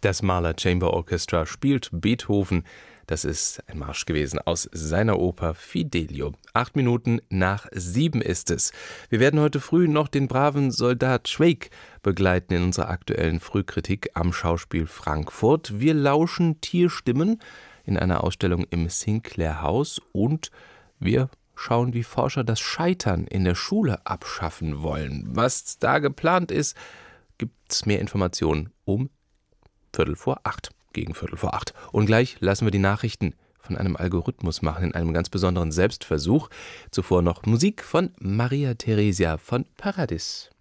Das Mahler Chamber Orchestra spielt Beethoven. Das ist ein Marsch gewesen aus seiner Oper Fidelio. 7:08 ist es. Wir werden heute früh noch den braven Soldat Schweik begleiten in unserer aktuellen Frühkritik am Schauspiel Frankfurt. Wir lauschen Tierstimmen in einer Ausstellung im Sinclair Haus und wir schauen, wie Forscher das Scheitern in der Schule abschaffen wollen. Was da geplant ist, gibt's mehr Informationen um 7:45, gegen 7:45. Und gleich lassen wir die Nachrichten von einem Algorithmus machen, in einem ganz besonderen Selbstversuch. Zuvor noch Musik von Maria Theresia von Paradis.